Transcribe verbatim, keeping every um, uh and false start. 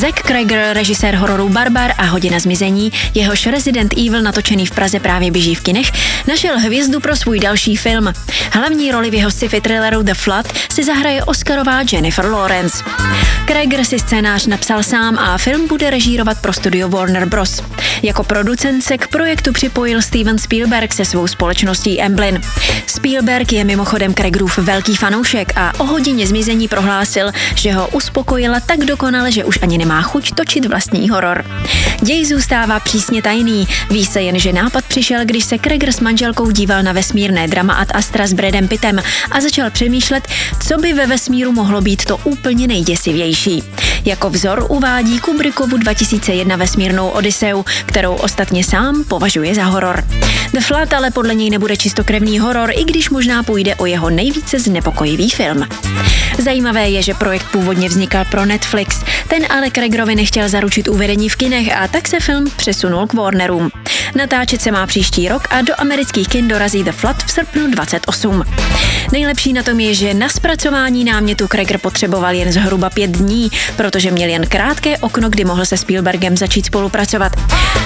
Zack Cregger, režisér hororu Barbar a Hodina zmizení, jehož Resident Evil natočený v Praze právě běží v kinech, našel hvězdu pro svůj další film. Hlavní roli v jeho sci-fi thrilleru The Flood si zahraje Oscarová Jennifer Lawrence. Cregger si scénář napsal sám a film bude režírovat pro studio Warner Bros. Jako producent se k projektu připojil Steven Spielberg se svou společností Amblin. Spielberg je mimochodem Creggerův velký fanoušek a o Hodině zmizení prohlásil, že ho uspokojila tak dokonale, že už ani nemá chuť točit vlastní horor. Děj zůstává přísně tajný. Ví se jen, že nápad přišel, když se Cregger s manželkou díval na vesmírné drama Ad Astra s Bradem Pittem a začal přemýšlet, co by ve vesmíru mohlo být to úplně nejděsivější. Jako vzor uvádí Kubrickovu dva tisíce jedna vesmírnou Odyseu, kterou ostatně sám považuje za horor. The Flood ale podle něj nebude čistokrevný horor, i když možná půjde o jeho nejvíce znepokojivý film. Zajímavé je, že projekt původně vznikal pro Netflix, ten ale Creggerovi nechtěl zaručit uvedení v kinech a tak se film přesunul k Warnerům. Natáčet se má příští rok a do amerických kin dorazí The Flood v srpnu dvacet osm. Nejlepší na tom je, že na zpracování námětu Cregger potřeboval jen zhruba pět dní, protože měl jen krátké okno, kdy mohl se Spielbergem začít spolupracovat.